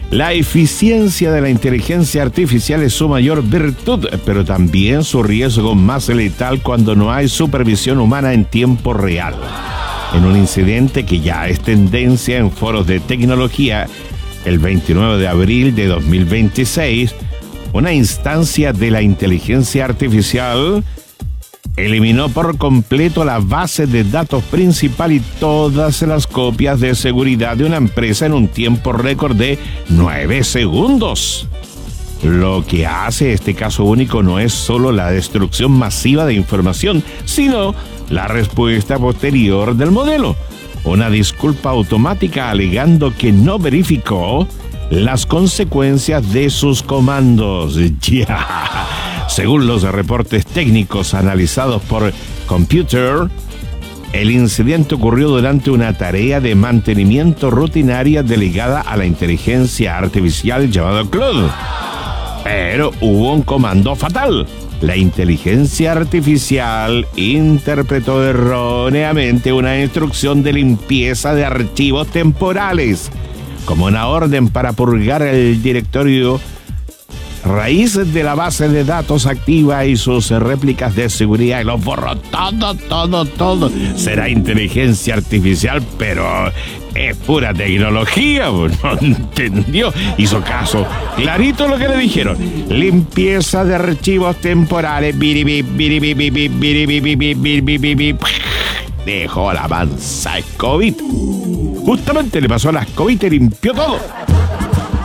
La eficiencia de la inteligencia artificial es su mayor virtud, pero también su riesgo más letal cuando no hay supervisión humana en tiempo real. En un incidente que ya es tendencia en foros de tecnología, el 29 de abril de 2026, una instancia de la inteligencia artificial eliminó por completo la base de datos principal y todas las copias de seguridad de una empresa en un tiempo récord de 9 segundos. Lo que hace este caso único no es solo la destrucción masiva de información, sino la respuesta posterior del modelo. Una disculpa automática alegando que no verificó las consecuencias de sus comandos. Según los reportes técnicos analizados por Computer, el incidente ocurrió durante una tarea de mantenimiento rutinaria delegada a la inteligencia artificial llamada Claude. Pero hubo un comando fatal. La inteligencia artificial interpretó erróneamente una instrucción de limpieza de archivos temporales como una orden para purgar el directorio raíces de la base de datos activa y sus réplicas de seguridad, y los borró todo. Será inteligencia artificial, pero es pura tecnología, no entendió, hizo caso, clarito lo que le dijeron, limpieza de archivos temporales, dejó la mansa COVID. Justamente le pasó a las COVID y limpió todo.